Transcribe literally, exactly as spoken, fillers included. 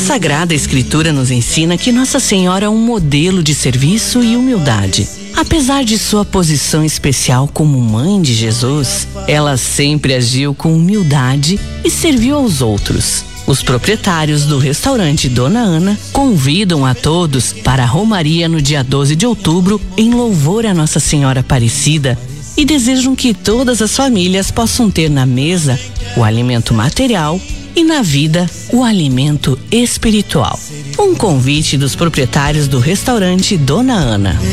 Sagrada Escritura nos ensina que Nossa Senhora é um modelo de serviço e humildade. Apesar de sua posição especial como mãe de Jesus, ela sempre agiu com humildade e serviu aos outros. Os proprietários do restaurante Dona Ana convidam a todos para a Romaria no dia doze de outubro em louvor a Nossa Senhora Aparecida e desejam que todas as famílias possam ter na mesa o alimento material e na vida o alimento espiritual. Um convite dos proprietários do restaurante Dona Ana.